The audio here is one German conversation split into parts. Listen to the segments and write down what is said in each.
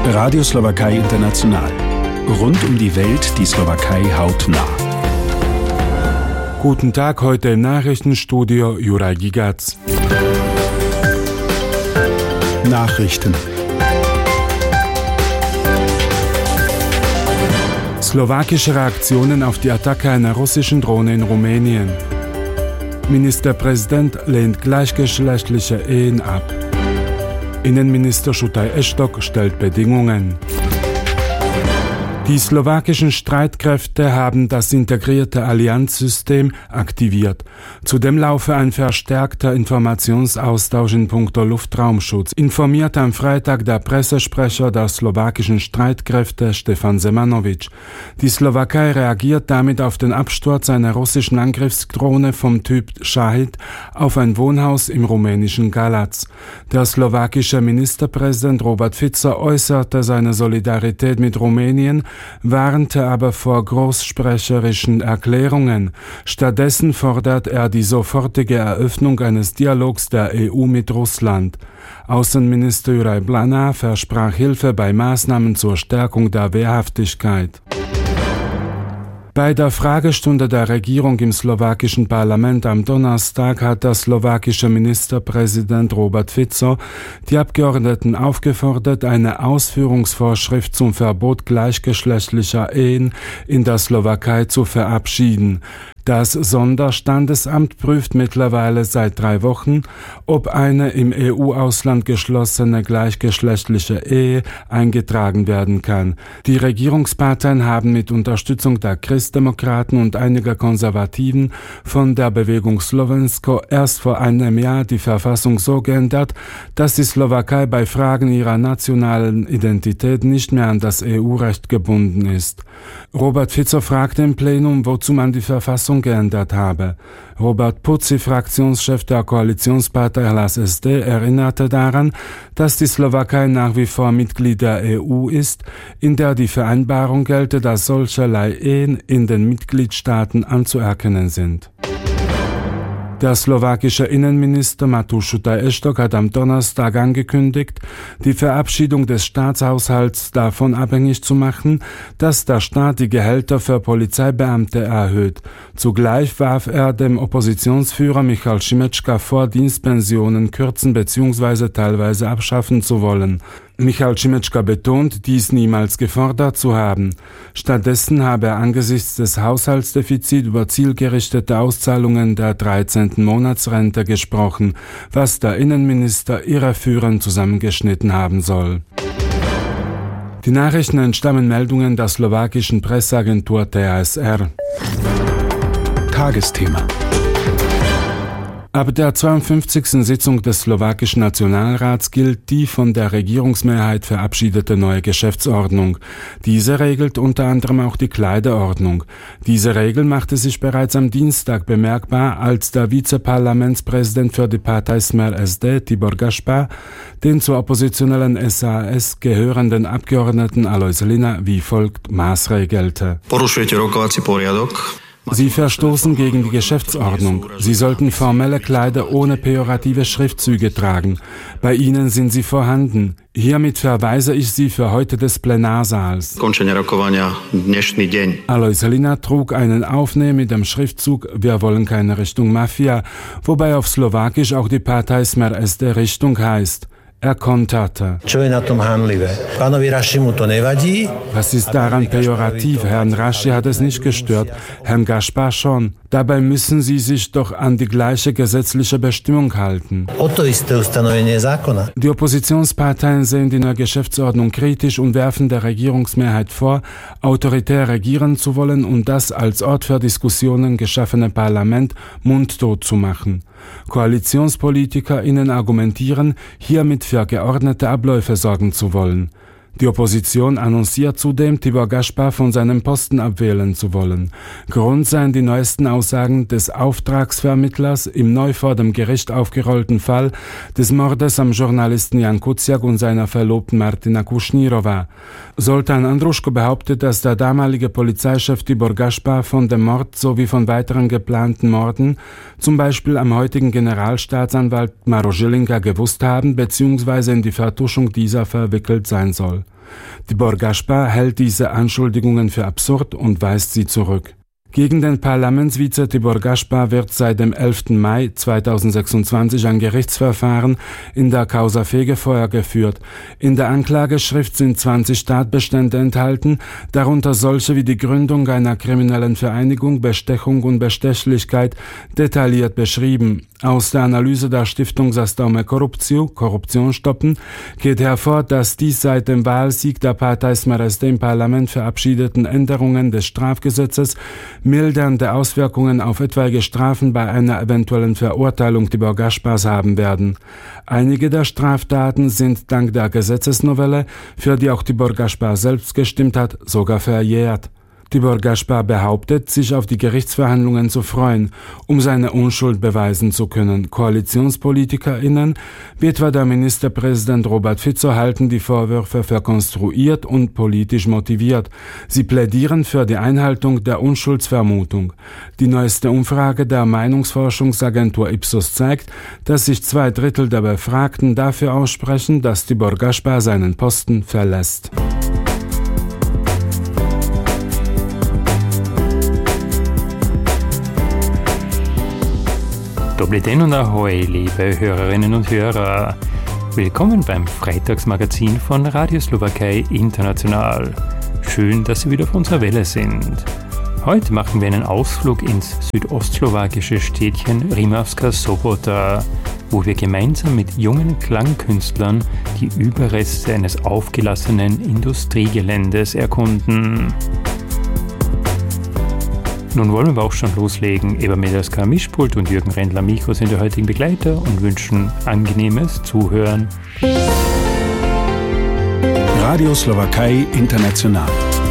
Radio Slowakei International. Rund um die Welt die Slowakei hautnah. Guten Tag, heute im Nachrichtenstudio Juraj Gigac. Nachrichten. Slowakische Reaktionen auf die Attacke einer russischen Drohne in Rumänien. Ministerpräsident lehnt gleichgeschlechtliche Ehen ab. Innenminister Šutaj Eštok stellt Bedingungen. Die slowakischen Streitkräfte haben das integrierte Allianzsystem aktiviert. Zudem laufe ein verstärkter Informationsaustausch in puncto Luftraumschutz, informiert am Freitag der Pressesprecher der slowakischen Streitkräfte Stefan Semanovic. Die Slowakei reagiert damit auf den Absturz einer russischen Angriffsdrohne vom Typ Shahid auf ein Wohnhaus im rumänischen Galați. Der slowakische Ministerpräsident Robert Fico äußerte seine Solidarität mit Rumänien, warnte aber vor großsprecherischen Erklärungen. Stattdessen fordert er die sofortige Eröffnung eines Dialogs der EU mit Russland. Außenminister Juraj Bláha versprach Hilfe bei Maßnahmen zur Stärkung der Wehrhaftigkeit. Bei der Fragestunde der Regierung im slowakischen Parlament am Donnerstag hat der slowakische Ministerpräsident Robert Fico die Abgeordneten aufgefordert, eine Ausführungsvorschrift zum Verbot gleichgeschlechtlicher Ehen in der Slowakei zu verabschieden. Das Sonderstandesamt prüft mittlerweile seit 3 Wochen, ob eine im EU-Ausland geschlossene gleichgeschlechtliche Ehe eingetragen werden kann. Die Regierungsparteien haben mit Unterstützung der Christdemokraten und einiger Konservativen von der Bewegung Slovensko erst vor einem Jahr die Verfassung so geändert, dass die Slowakei bei Fragen ihrer nationalen Identität nicht mehr an das EU-Recht gebunden ist. Robert Fico fragte im Plenum, wozu man die Verfassung geändert habe. Robert Puci, Fraktionschef der Koalitionspartei Hlas SD, erinnerte daran, dass die Slowakei nach wie vor Mitglied der EU ist, in der die Vereinbarung gelte, dass solcherlei Ehen in den Mitgliedstaaten anzuerkennen sind. Der slowakische Innenminister Mateusz Šutaj Eštok hat am Donnerstag angekündigt, die Verabschiedung des Staatshaushalts davon abhängig zu machen, dass der Staat die Gehälter für Polizeibeamte erhöht. Zugleich warf er dem Oppositionsführer Michal Šimečka vor, Dienstpensionen kürzen bzw. teilweise abschaffen zu wollen. Michal Šimečka betont, dies niemals gefordert zu haben. Stattdessen habe er angesichts des Haushaltsdefizits über zielgerichtete Auszahlungen der 13. Monatsrente gesprochen, was der Innenminister irreführend zusammengeschnitten haben soll. Die Nachrichten entstammen Meldungen der slowakischen Presseagentur TASR. Tagesthema. Ab der 52. Sitzung des slowakischen Nationalrats gilt die von der Regierungsmehrheit verabschiedete neue Geschäftsordnung. Diese regelt unter anderem auch die Kleiderordnung. Diese Regel machte sich bereits am Dienstag bemerkbar, als der Vizeparlamentspräsident für die Partei Smer SD, Tibor Gašpar, den zur oppositionellen SAS gehörenden Abgeordneten Alojz Hlina wie folgt maßregelte. Porušujete rokovací poriadok. Sie verstoßen gegen die Geschäftsordnung. Sie sollten formelle Kleider ohne pejorative Schriftzüge tragen. Bei Ihnen sind sie vorhanden. Hiermit verweise ich Sie für heute des Plenarsaals. Alojz Hlina trug einen Aufnäher mit dem Schriftzug Wir wollen keine Richtung Mafia, wobei auf Slowakisch auch die Partei Smer SD Richtung heißt. Er konterte. Was ist daran pejorativ? Herrn Raschi hat es nicht gestört, Herrn Gašpar schon. Dabei müssen Sie sich doch an die gleiche gesetzliche Bestimmung halten. Die Oppositionsparteien sehen die neue Geschäftsordnung kritisch und werfen der Regierungsmehrheit vor, autoritär regieren zu wollen und das als Ort für Diskussionen geschaffene Parlament mundtot zu machen. KoalitionspolitikerInnen argumentieren, hiermit für geordnete Abläufe sorgen zu wollen. Die Opposition annonciert zudem, Tibor Gašpar von seinem Posten abwählen zu wollen. Grund seien die neuesten Aussagen des Auftragsvermittlers im neu vor dem Gericht aufgerollten Fall des Mordes am Journalisten Jan Kuciak und seiner Verlobten Martina Kušnírova. Zoltán Andruško behauptet, dass der damalige Polizeichef Tibor Gašpar von dem Mord sowie von weiteren geplanten Morden, zum Beispiel am heutigen Generalstaatsanwalt Maro Žilinka, gewusst haben bzw. in die Vertuschung dieser verwickelt sein soll. Tibor Gaspar hält diese Anschuldigungen für absurd und weist sie zurück. Gegen den Parlamentsvize Tibor Gaspar wird seit dem 11. Mai 2026 ein Gerichtsverfahren in der Causa Fegefeuer geführt. In der Anklageschrift sind 20 Tatbestände enthalten, darunter solche wie die Gründung einer kriminellen Vereinigung, Bestechung und Bestechlichkeit, detailliert beschrieben. Aus der Analyse der Stiftung Zastaume Korupciu, Korruption stoppen, geht hervor, dass die seit dem Wahlsieg der Partei Smereste im Parlament verabschiedeten Änderungen des Strafgesetzes mildernde Auswirkungen auf etwaige Strafen bei einer eventuellen Verurteilung Tibor Gaspars haben werden. Einige der Straftaten sind dank der Gesetzesnovelle, für die auch Tibor Gaspar selbst gestimmt hat, sogar verjährt. Tibor Gaspar behauptet, sich auf die Gerichtsverhandlungen zu freuen, um seine Unschuld beweisen zu können. KoalitionspolitikerInnen, wie etwa der Ministerpräsident Robert Fico, halten die Vorwürfe für konstruiert und politisch motiviert. Sie plädieren für die Einhaltung der Unschuldsvermutung. Die neueste Umfrage der Meinungsforschungsagentur Ipsos zeigt, dass sich 2/3 der Befragten dafür aussprechen, dass Tibor Gaspar seinen Posten verlässt. Dobry den und ahoi, liebe Hörerinnen und Hörer. Willkommen beim Freitagsmagazin von Radio Slowakei International. Schön, dass Sie wieder auf unserer Welle sind. Heute machen wir einen Ausflug ins südostslowakische Städtchen Rimavská Sobota, wo wir gemeinsam mit jungen Klangkünstlern die Überreste eines aufgelassenen Industriegeländes erkunden. Nun wollen wir aber auch schon loslegen. Eva Medelska am Mischpult und Jürgen Rendler Mikro sind der heutigen Begleiter und wünschen angenehmes Zuhören. Radio Slowakei International.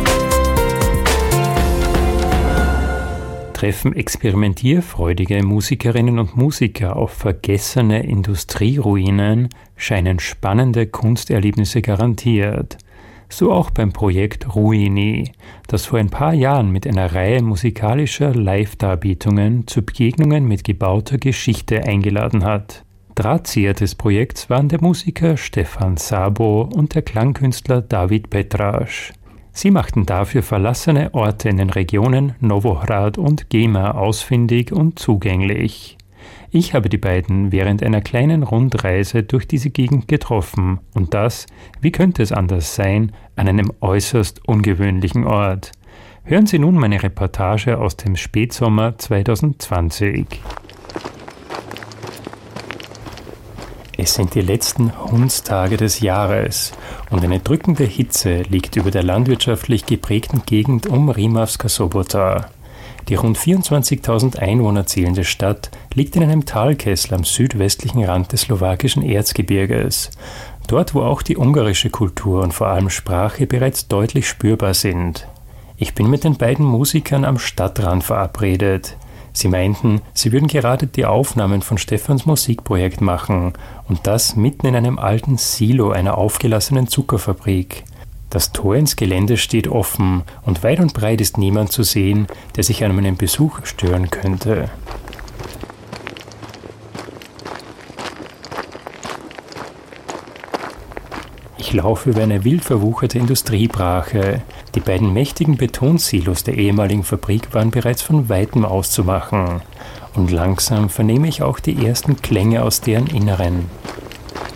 Treffen experimentierfreudige Musikerinnen und Musiker auf vergessene Industrieruinen, scheinen spannende Kunsterlebnisse garantiert. So auch beim Projekt Ruini, das vor ein paar Jahren mit einer Reihe musikalischer Live-Darbietungen zu Begegnungen mit gebauter Geschichte eingeladen hat. Drahtzieher des Projekts waren der Musiker Stefan Sabo und der Klangkünstler David Petrasch. Sie machten dafür verlassene Orte in den Regionen Novohrad und Gema ausfindig und zugänglich. Ich habe die beiden während einer kleinen Rundreise durch diese Gegend getroffen und das, wie könnte es anders sein, an einem äußerst ungewöhnlichen Ort. Hören Sie nun meine Reportage aus dem Spätsommer 2020. Es sind die letzten Hundstage des Jahres und eine drückende Hitze liegt über der landwirtschaftlich geprägten Gegend um Rimavská Sobota. Die rund 24.000 Einwohner zählende Stadt liegt in einem Talkessel am südwestlichen Rand des slowakischen Erzgebirges. Dort, wo auch die ungarische Kultur und vor allem Sprache bereits deutlich spürbar sind. Ich bin mit den beiden Musikern am Stadtrand verabredet. Sie meinten, sie würden gerade die Aufnahmen von Stefans Musikprojekt machen und das mitten in einem alten Silo einer aufgelassenen Zuckerfabrik. Das Tor ins Gelände steht offen und weit und breit ist niemand zu sehen, der sich an meinem Besuch stören könnte. Ich laufe über eine wild verwucherte Industriebrache. Die beiden mächtigen Betonsilos der ehemaligen Fabrik waren bereits von Weitem auszumachen. Und langsam vernehme ich auch die ersten Klänge aus deren Inneren.